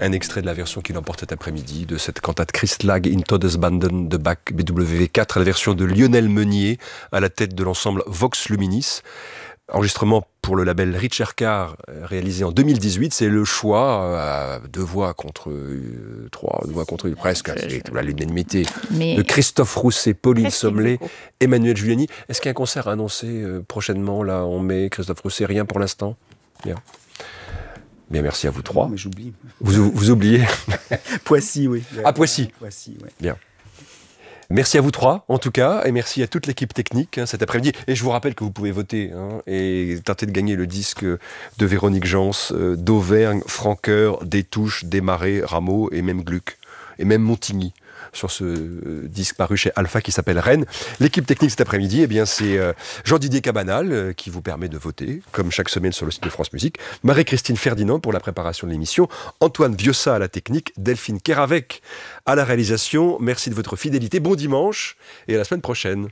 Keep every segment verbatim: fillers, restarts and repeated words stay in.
un extrait de la version qu'il emporte cet après-midi, de cette cantate Christlag in Todesbanden de Bach B W V quatre, la version de Lionel Meunier à la tête de l'ensemble Vox Luminis. Enregistrement pour le label Richer Car, réalisé en deux mille dix-huit. C'est le choix à deux voix contre euh, trois, deux voix contre une, presque, c'est l'unanimité, Mais... de Christophe Rousset, Pauline Sommelet, Emmanuel Giuliani. Est-ce qu'il y a un concert annoncé euh, prochainement, là, en mai? Christophe Rousset, rien pour l'instant? Bien. Bien, merci à vous trois. Non, mais j'oublie. Vous, vous oubliez? Poissy, oui. Ah, Poissy. Poissy, oui. Bien. Merci à vous trois, en tout cas, et merci à toute l'équipe technique hein, cet après-midi. Et je vous rappelle que vous pouvez voter hein, et tenter de gagner le disque de Véronique Jans, euh, d'Auvergne, Francoeur, Détouche, Desmarais, Rameau et même Gluck, et même Montigny, sur ce euh, disque paru chez Alpha qui s'appelle Rennes. L'équipe technique cet après-midi, eh bien, c'est euh, Jean-Didier Cabanal euh, qui vous permet de voter, comme chaque semaine sur le site de France Musique, Marie-Christine Ferdinand pour la préparation de l'émission, Antoine Viossa à la technique, Delphine Keravec à la réalisation. Merci de votre fidélité, bon dimanche et à la semaine prochaine.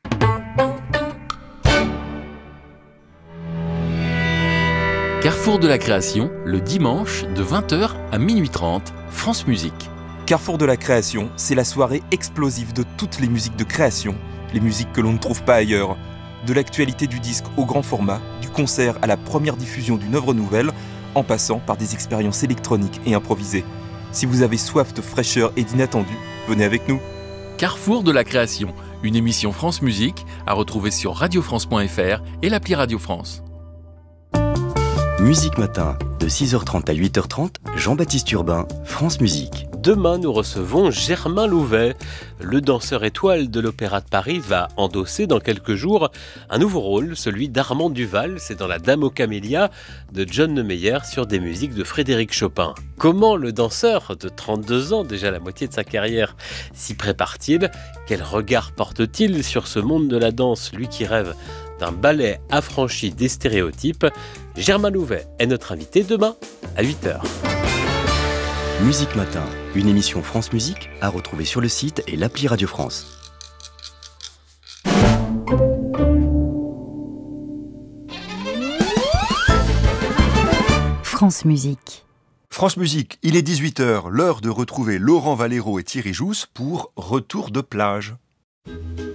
Carrefour de la création, le dimanche de vingt heures à minuit trente, France Musique. Carrefour de la création, c'est la soirée explosive de toutes les musiques de création, les musiques que l'on ne trouve pas ailleurs. De l'actualité du disque au grand format, du concert à la première diffusion d'une œuvre nouvelle, en passant par des expériences électroniques et improvisées. Si vous avez soif de fraîcheur et d'inattendu, venez avec nous. Carrefour de la création, une émission France Musique à retrouver sur radio france point f r et l'appli Radio France. Musique Matin, de six heures trente à huit heures trente, Jean-Baptiste Urbain, France Musique. Demain, nous recevons Germain Louvet. Le danseur étoile de l'Opéra de Paris va endosser dans quelques jours un nouveau rôle, celui d'Armand Duval. C'est dans La Dame aux Camélias de John Nemeyer sur des musiques de Frédéric Chopin. Comment le danseur de trente-deux ans, déjà la moitié de sa carrière, s'y prépare-t-il? Quel regard porte-t-il sur ce monde de la danse, lui qui rêve d'un ballet affranchi des stéréotypes? Germain Louvet est notre invité demain à huit heures. Musique Matin, une émission France Musique à retrouver sur le site et l'appli Radio France. France Musique. France Musique, il est dix-huit heures, l'heure de retrouver Laurent Valero et Thierry Jousse pour Retour de plage.